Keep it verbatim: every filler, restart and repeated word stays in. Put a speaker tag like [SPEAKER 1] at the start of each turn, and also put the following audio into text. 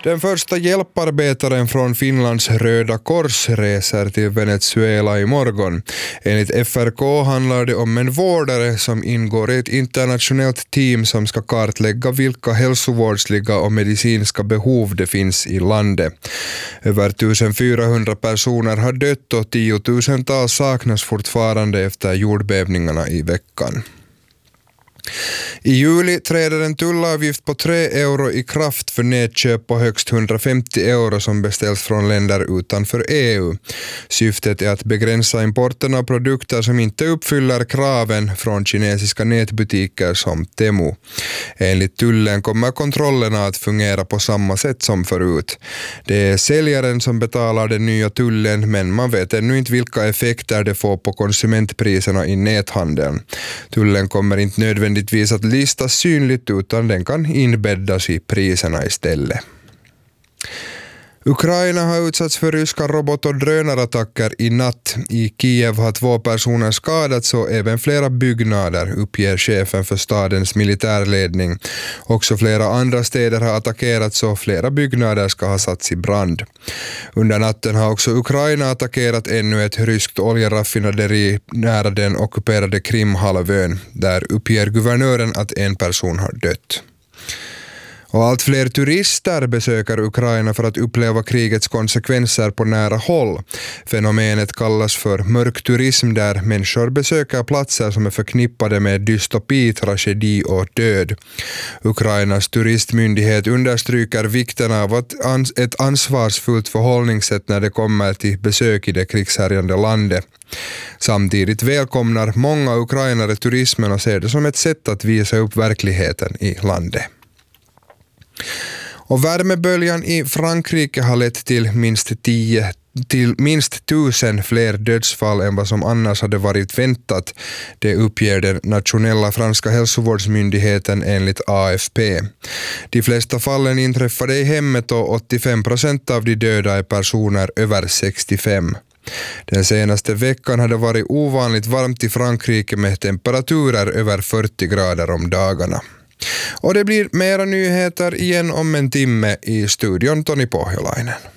[SPEAKER 1] Den första hjälparbetaren från Finlands Röda Kors reser till Venezuela i morgon. Enligt F R K handlar det om en vårdare som ingår i ett internationellt team som ska kartlägga vilka hälsovårdsliga och medicinska behov det finns i landet. Över fjortonhundra personer har dött och tiotusentals saknas fortfarande efter jordbävningarna i veckan. I juli träder en tullavgift på tre euro i kraft för nedköp på högst hundrafemtio euro som beställs från länder utanför E U. Syftet är att begränsa importen av produkter som inte uppfyller kraven från kinesiska nätbutiker som Temu. Enligt tullen kommer kontrollerna att fungera på samma sätt som förut. Det är säljaren som betalar den nya tullen, men man vet ännu inte vilka effekter det får på konsumentpriserna i näthandeln. Tullen kommer inte nödvändigtvis att listas synligt utan den kan inbäddas i priserna istället. Ukraina har utsatts för ryska robot- och drönarattacker i natt. I Kiev har två personer skadats och även flera byggnader, uppger chefen för stadens militärledning. Också flera andra städer har attackerats och flera byggnader ska ha satts i brand. Under natten har också Ukraina attackerat ännu ett ryskt oljeraffinaderi nära den ockuperade Krimhalvön. Där uppger guvernören att en person har dött. Och allt fler turister besöker Ukraina för att uppleva krigets konsekvenser på nära håll. Fenomenet kallas för mörkturism där människor besöker platser som är förknippade med dystopi, tragedi och död. Ukrainas turistmyndighet understryker vikten av att ans- ett ansvarsfullt förhållningssätt när det kommer till besök i det krigshärjande landet. Samtidigt välkomnar många ukrainare turismen och ser det som ett sätt att visa upp verkligheten i landet. Och värmeböljan i Frankrike har lett till minst tio till minst tusen fler dödsfall än vad som annars hade varit väntat. Det uppger den nationella franska hälsovårdsmyndigheten enligt A F P. De flesta fallen inträffade i hemmet och åttiofem procent av de döda är personer över sextiofem. Den senaste veckan hade varit ovanligt varmt i Frankrike med temperaturer över fyrtio grader om dagarna. Och det blir mera nyheter igen om en timme i studion Toni Pohjolainen.